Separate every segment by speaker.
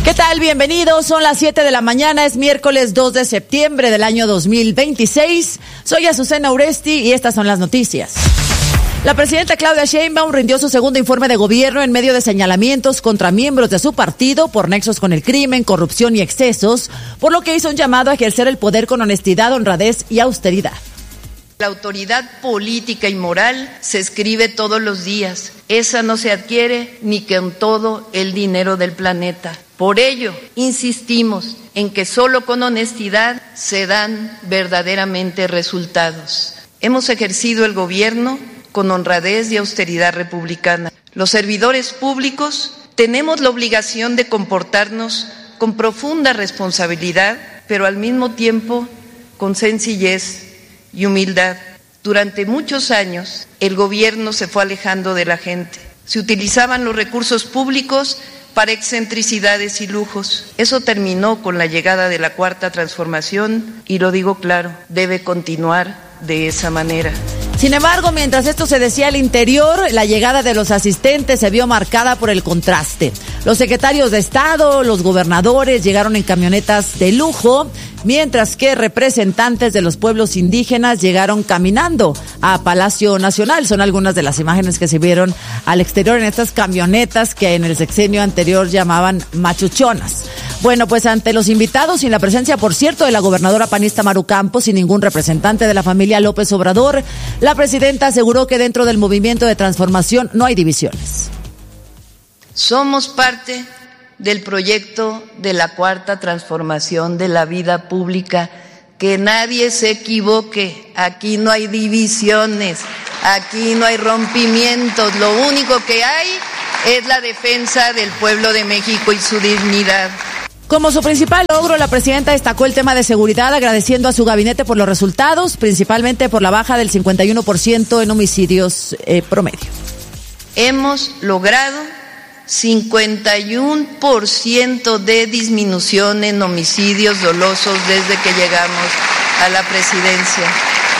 Speaker 1: ¿Qué tal? Bienvenidos. Son las 7 de la mañana. Es miércoles 2 de septiembre del año 2026. Soy Azucena Uresti y estas son las noticias. La presidenta Claudia Sheinbaum rindió su segundo informe de gobierno en medio de señalamientos contra miembros de su partido por nexos con el crimen, corrupción y excesos, por lo que hizo un llamado a ejercer el poder con honestidad, honradez y austeridad.
Speaker 2: La autoridad política y moral se escribe todos los días. Esa no se adquiere ni con todo el dinero del planeta. Por ello, insistimos en que solo con honestidad se dan verdaderamente resultados. Hemos ejercido el gobierno con honradez y austeridad republicana. Los servidores públicos tenemos la obligación de comportarnos con profunda responsabilidad, pero al mismo tiempo con sencillez y humildad. Durante muchos años, el gobierno se fue alejando de la gente. Se utilizaban los recursos públicos para excentricidades y lujos. Eso terminó con la llegada de la Cuarta Transformación y lo digo claro, debe continuar de esa manera.
Speaker 1: Sin embargo, mientras esto se decía al interior, la llegada de los asistentes se vio marcada por el contraste. Los secretarios de Estado, los gobernadores llegaron en camionetas de lujo, mientras que representantes de los pueblos indígenas llegaron caminando a Palacio Nacional. Son algunas de las imágenes que se vieron al exterior en estas camionetas que en el sexenio anterior llamaban machuchonas. Bueno, pues ante los invitados, sin la presencia, por cierto, de la gobernadora panista Maru Campos y ningún representante de la familia López Obrador, la presidenta aseguró que dentro del movimiento de transformación no hay divisiones.
Speaker 2: Somos parte del proyecto de la Cuarta Transformación de la vida pública. Que nadie se equivoque, aquí no hay divisiones, aquí no hay rompimientos, lo único que hay es la defensa del pueblo de México y su dignidad.
Speaker 1: Como su principal logro, la presidenta destacó el tema de seguridad, agradeciendo a su gabinete por los resultados, principalmente por la baja del 51% en homicidios promedio.
Speaker 2: Hemos logrado 51% de disminución en homicidios dolosos desde que llegamos a la presidencia.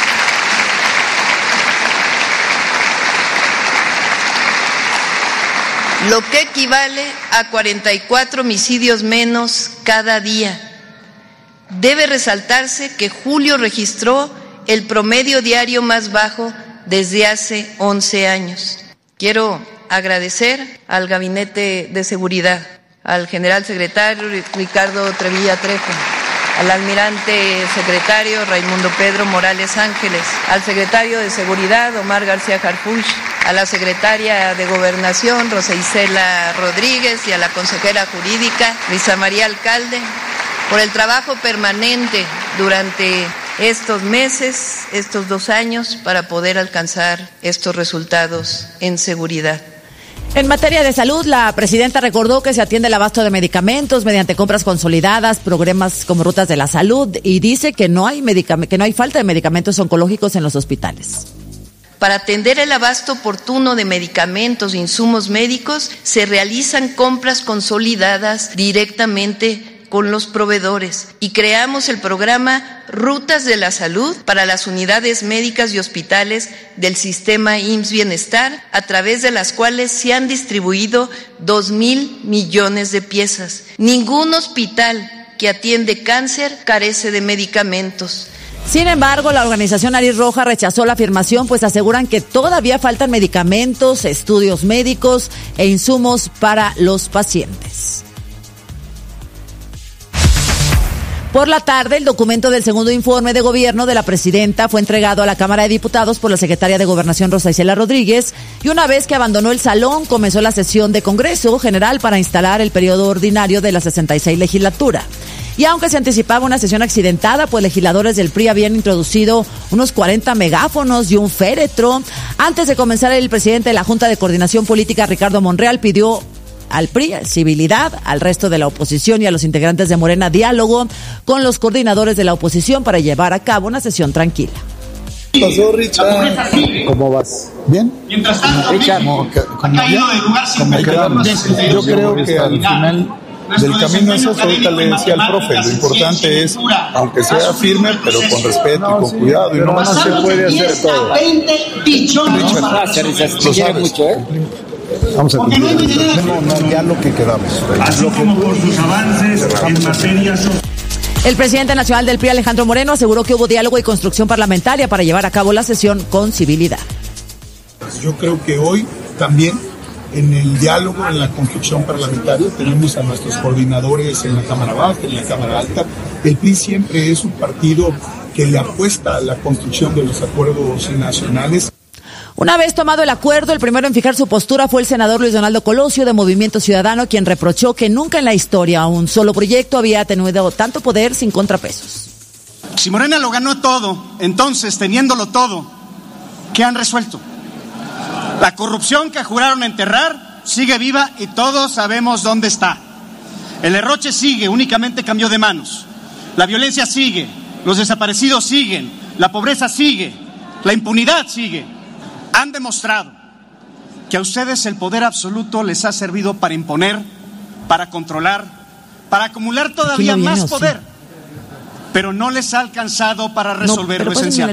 Speaker 2: Lo que equivale a 44 homicidios menos cada día. Debe resaltarse que julio registró el promedio diario más bajo desde hace 11 años. Quiero agradecer al Gabinete de Seguridad, al general secretario Ricardo Trevilla Trejo, al almirante secretario Raimundo Pedro Morales Ángeles, al secretario de Seguridad Omar García Harfuch, a la secretaria de Gobernación Rosa Isela Rodríguez y a la consejera jurídica Luisa María Alcalde por el trabajo permanente durante estos meses, estos 2 años, para poder alcanzar estos resultados en seguridad.
Speaker 1: En materia de salud, la presidenta recordó que se atiende el abasto de medicamentos mediante compras consolidadas, programas como Rutas de la Salud, y dice que no hay falta de medicamentos oncológicos en los hospitales.
Speaker 2: Para atender el abasto oportuno de medicamentos e insumos médicos, se realizan compras consolidadas directamente con los proveedores y creamos el programa Rutas de la Salud para las unidades médicas y hospitales del sistema IMSS Bienestar, a través de las cuales se han distribuido 2,000 millones de piezas. Ningún hospital que atiende cáncer carece de medicamentos.
Speaker 1: Sin embargo, la organización Nariz Roja rechazó la afirmación, pues aseguran que todavía faltan medicamentos, estudios médicos e insumos para los pacientes. Por la tarde, el documento del segundo informe de gobierno de la presidenta fue entregado a la Cámara de Diputados por la secretaria de Gobernación Rosa Isela Rodríguez, y una vez que abandonó el salón, comenzó la sesión de Congreso General para instalar el periodo ordinario de la 66 legislatura. Y aunque se anticipaba una sesión accidentada, pues legisladores del PRI habían introducido unos 40 megáfonos y un féretro. Antes de comenzar, el presidente de la Junta de Coordinación Política, Ricardo Monreal, pidió al PRI civilidad, al resto de la oposición y a los integrantes de Morena diálogo con los coordinadores de la oposición para llevar a cabo una sesión tranquila.
Speaker 3: ¿Qué pasó, Richard?
Speaker 4: ¿Cómo vas? ¿Bien?
Speaker 3: Mientras tanto,
Speaker 4: Richard,
Speaker 3: yo creo que al final del camino eso ahorita le decía al profe, lo importante es, aunque sea firme, pero con respeto y con cuidado, y no se puede hacer todo.
Speaker 4: Richard, lo sabes. Vamos a cumplir. No, ya lo que quedamos.
Speaker 5: Así como por sus avances en materia social.
Speaker 1: El presidente nacional del PRI, Alejandro Moreno, aseguró que hubo diálogo y construcción parlamentaria para llevar a cabo la sesión con civilidad.
Speaker 6: Yo creo que hoy también en el diálogo, en la construcción parlamentaria, tenemos a nuestros coordinadores en la Cámara Baja, en la Cámara Alta. El PRI siempre es un partido que le apuesta a la construcción de los acuerdos nacionales.
Speaker 1: Una vez tomado el acuerdo, el primero en fijar su postura fue el senador Luis Donaldo Colosio de Movimiento Ciudadano, quien reprochó que nunca en la historia un solo proyecto había tenido tanto poder sin contrapesos.
Speaker 7: Si Morena lo ganó todo, entonces, teniéndolo todo, ¿qué han resuelto? La corrupción que juraron enterrar sigue viva y todos sabemos dónde está. El derroche sigue, únicamente cambió de manos. La violencia sigue, los desaparecidos siguen, la pobreza sigue, la impunidad sigue. Han demostrado que a ustedes el poder absoluto les ha servido para imponer, para controlar, para acumular todavía más poder, pero no les ha alcanzado para resolver lo esencial.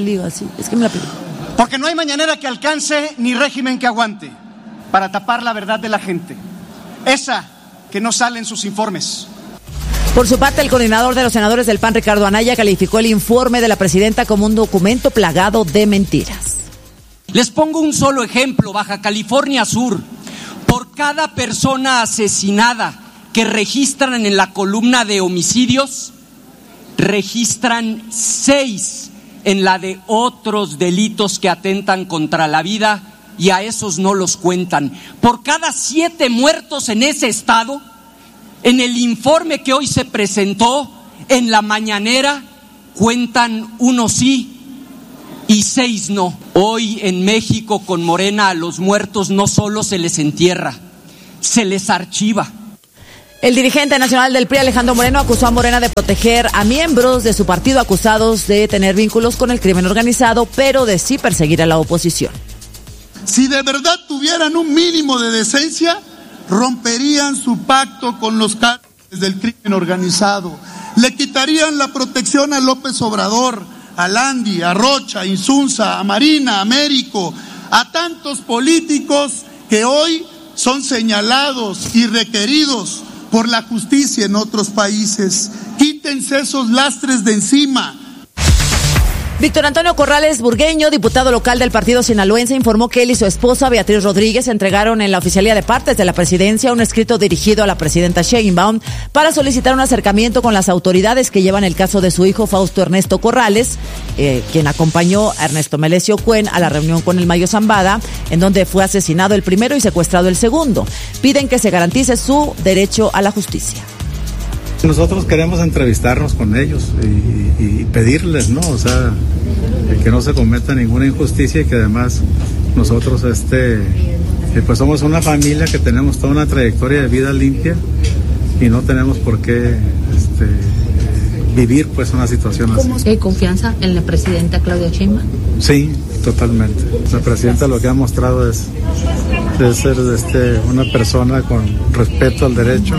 Speaker 7: Porque no hay mañanera que alcance ni régimen que aguante para tapar la verdad de la gente, esa que no sale en sus informes.
Speaker 1: Por su parte, el coordinador de los senadores del PAN, Ricardo Anaya, calificó el informe de la presidenta como un documento plagado de mentiras.
Speaker 8: Les pongo un solo ejemplo: Baja California Sur. Por cada persona asesinada que registran en la columna de homicidios, registran 6 en la de otros delitos que atentan contra la vida, y a esos no los cuentan. Por cada 7 muertos en ese estado, en el informe que hoy se presentó en la mañanera, cuentan 1 sí y 6 no. Hoy en México, con Morena, a los muertos no solo se les entierra, se les archiva.
Speaker 1: El dirigente nacional del PRI, Alejandro Moreno, acusó a Morena de proteger a miembros de su partido acusados de tener vínculos con el crimen organizado, pero de sí perseguir a la oposición.
Speaker 6: Si de verdad tuvieran un mínimo de decencia, romperían su pacto con los cárteles del crimen organizado, le quitarían la protección a López Obrador, a Landi, a Rocha, a Insunza, a Marina, a Américo, a tantos políticos que hoy son señalados y requeridos por la justicia en otros países. Quítense esos lastres de encima.
Speaker 1: Víctor Antonio Corrales Burgueño, diputado local del partido sinaloense, informó que él y su esposa Beatriz Rodríguez entregaron en la Oficialía de Partes de la Presidencia un escrito dirigido a la presidenta Sheinbaum para solicitar un acercamiento con las autoridades que llevan el caso de su hijo Fausto Ernesto Corrales, quien acompañó a Ernesto Melesio Cuen a la reunión con el Mayo Zambada, en donde fue asesinado el primero y secuestrado el segundo. Piden que se garantice su derecho a la justicia.
Speaker 3: Nosotros queremos entrevistarnos con ellos y pedirles, ¿no? O sea, que no se cometa ninguna injusticia y que además nosotros, pues somos una familia que tenemos toda una trayectoria de vida limpia y no tenemos por qué vivir pues una situación así.
Speaker 9: ¿Hay confianza en la presidenta Claudia Sheinbaum?
Speaker 3: Sí, totalmente. La presidenta lo que ha mostrado es ser una persona con respeto al derecho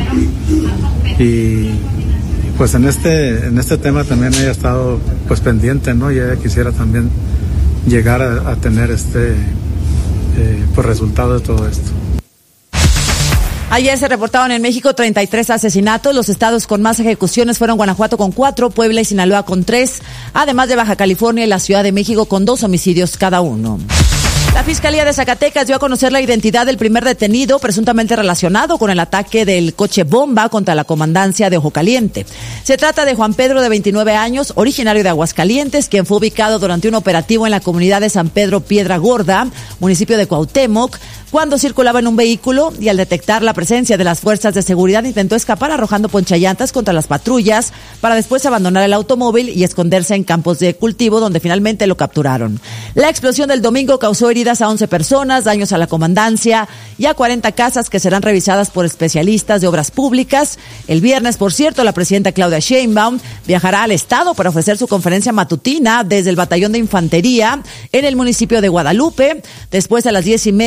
Speaker 3: y pues en este tema también ella ha estado pues pendiente, ¿no? Y ella quisiera también llegar a tener pues resultado de todo esto.
Speaker 1: Ayer se reportaron en México 33 asesinatos. Los estados con más ejecuciones fueron Guanajuato con 4, Puebla y Sinaloa con 3, además de Baja California y la Ciudad de México con 2 homicidios cada uno. La Fiscalía de Zacatecas dio a conocer la identidad del primer detenido presuntamente relacionado con el ataque del coche bomba contra la comandancia de Ojo Caliente. Se trata de Juan Pedro, de 29 años, originario de Aguascalientes, quien fue ubicado durante un operativo en la comunidad de San Pedro Piedra Gorda, municipio de Cuauhtémoc, cuando circulaba en un vehículo y al detectar la presencia de las fuerzas de seguridad intentó escapar arrojando ponchallantas contra las patrullas para después abandonar el automóvil y esconderse en campos de cultivo donde finalmente lo capturaron. La explosión del domingo causó heridas a 11 personas, daños a la comandancia y a 40 casas que serán revisadas por especialistas de obras públicas. El viernes, por cierto, la presidenta Claudia Sheinbaum viajará al estado para ofrecer su conferencia matutina desde el batallón de infantería en el municipio de Guadalupe. Después, a las 10:30 se tiene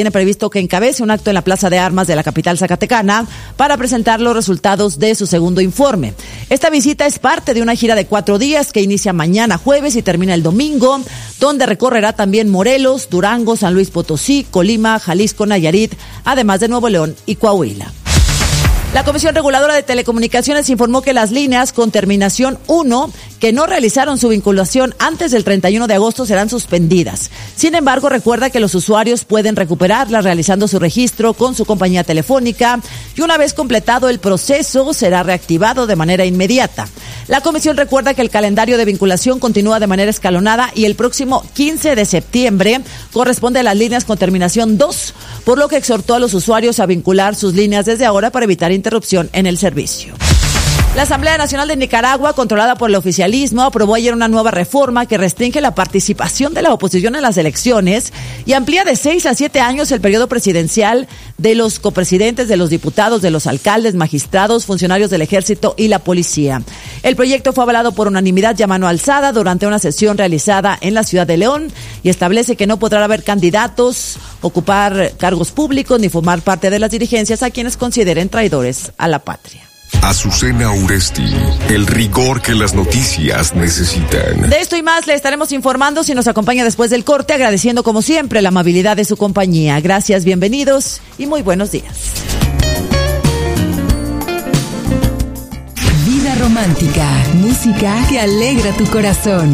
Speaker 1: tiene previsto que encabece un acto en la Plaza de Armas de la capital zacatecana para presentar los resultados de su segundo informe. Esta visita es parte de una gira de 4 días que inicia mañana jueves y termina el domingo, donde recorrerá también Morelos, Durango, San Luis Potosí, Colima, Jalisco, Nayarit, además de Nuevo León y Coahuila. La Comisión Reguladora de Telecomunicaciones informó que las líneas con terminación 1 que no realizaron su vinculación antes del 31 de agosto serán suspendidas. Sin embargo, recuerda que los usuarios pueden recuperarlas realizando su registro con su compañía telefónica y una vez completado el proceso será reactivado de manera inmediata. La comisión recuerda que el calendario de vinculación continúa de manera escalonada y el próximo 15 de septiembre corresponde a las líneas con terminación 2, por lo que exhortó a los usuarios a vincular sus líneas desde ahora para evitar interrupción en el servicio. La Asamblea Nacional de Nicaragua, controlada por el oficialismo, aprobó ayer una nueva reforma que restringe la participación de la oposición en las elecciones y amplía de 6 a 7 años el periodo presidencial de los copresidentes, de los diputados, de los alcaldes, magistrados, funcionarios del ejército y la policía. El proyecto fue avalado por unanimidad y a mano alzada durante una sesión realizada en la ciudad de León y establece que no podrá haber candidatos, ocupar cargos públicos ni formar parte de las dirigencias a quienes consideren traidores a la patria.
Speaker 10: Azucena Uresti, el rigor que las noticias necesitan.
Speaker 1: De esto y más le estaremos informando si nos acompaña después del corte, agradeciendo como siempre la amabilidad de su compañía. Gracias, bienvenidos y muy buenos días.
Speaker 11: Vida romántica, música que alegra tu corazón.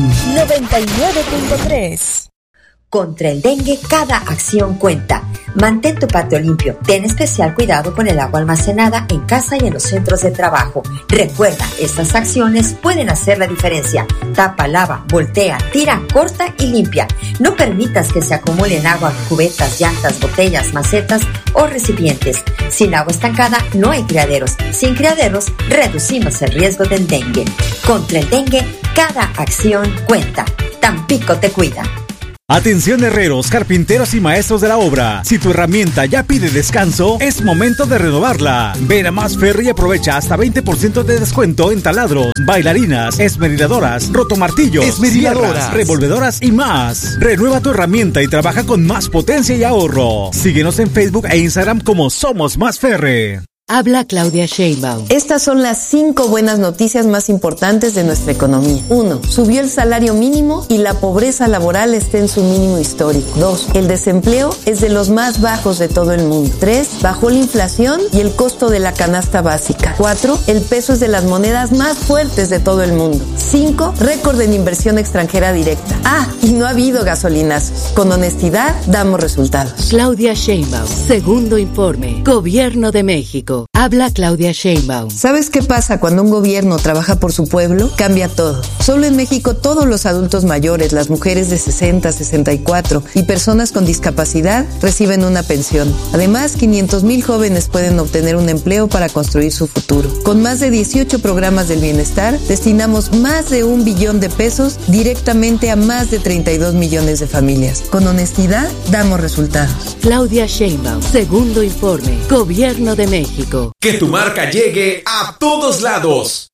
Speaker 11: 99.3.
Speaker 12: Contra el dengue, cada acción cuenta. Mantén tu patio limpio. Ten especial cuidado con el agua almacenada en casa y en los centros de trabajo. Recuerda, estas acciones pueden hacer la diferencia. Tapa, lava, voltea, tira, corta y limpia. No permitas que se acumulen agua en cubetas, llantas, botellas, macetas o recipientes. Sin agua estancada no hay criaderos. Sin criaderos, reducimos el riesgo del dengue. Contra el dengue, cada acción cuenta. Tampico te cuida.
Speaker 13: Atención herreros, carpinteros y maestros de la obra. Si tu herramienta ya pide descanso, es momento de renovarla. Ven a Más Ferre y aprovecha hasta 20% de descuento en taladros, bailarinas, esmeriladoras, rotomartillos, sierras, revolvedoras y más. Renueva tu herramienta y trabaja con más potencia y ahorro. Síguenos en Facebook e Instagram como Somos Más Ferre.
Speaker 11: Habla Claudia Sheinbaum.
Speaker 14: Estas son las 5 buenas noticias más importantes de nuestra economía. 1. Subió el salario mínimo y la pobreza laboral está en su mínimo histórico. 2. El desempleo es de los más bajos de todo el mundo. 3. Bajó la inflación y el costo de la canasta básica. 4. El peso es de las monedas más fuertes de todo el mundo. 5. Récord en inversión extranjera directa. Y no ha habido gasolinazos. Con honestidad damos resultados.
Speaker 11: Claudia Sheinbaum. Segundo informe. Gobierno de México. Habla Claudia Sheinbaum.
Speaker 14: ¿Sabes qué pasa cuando un gobierno trabaja por su pueblo? Cambia todo. Solo en México todos los adultos mayores, las mujeres de 60, 64 y personas con discapacidad reciben una pensión. Además, 500,000 jóvenes pueden obtener un empleo para construir su futuro. Con más de 18 programas del bienestar, destinamos más de 1 billón de pesos directamente a más de 32 millones de familias. Con honestidad, damos resultados.
Speaker 11: Claudia Sheinbaum. Segundo informe. Gobierno de México.
Speaker 15: Que tu marca llegue a todos lados.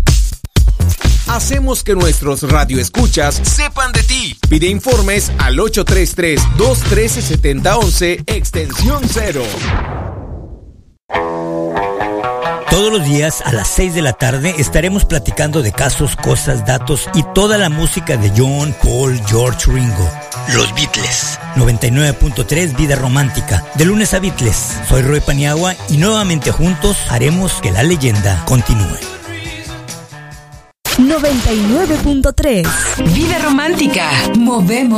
Speaker 15: Hacemos que nuestros radioescuchas sepan de ti. Pide informes al 833-213-7011, extensión 0.
Speaker 16: Todos los días a las 6 de la tarde estaremos platicando de casos, cosas, datos y toda la música de John, Paul, George, Ringo. Los Beatles. 99.3 Vida Romántica. De lunes a Beatles. Soy Roy Paniagua y nuevamente juntos haremos que la leyenda continúe.
Speaker 11: 99.3 Vida Romántica. Movemos